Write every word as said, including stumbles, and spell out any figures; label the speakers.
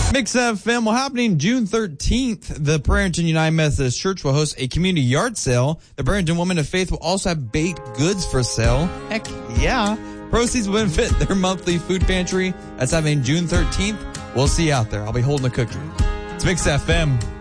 Speaker 1: Mix F M. Well, happening June thirteenth, the Barrington United Methodist Church will host a community yard sale. The Barrington Women of Faith will also have baked goods for sale. Heck yeah. Proceeds will benefit their monthly food pantry. That's happening June thirteenth. We'll see you out there. I'll be holding a cookie. It's Mix F M.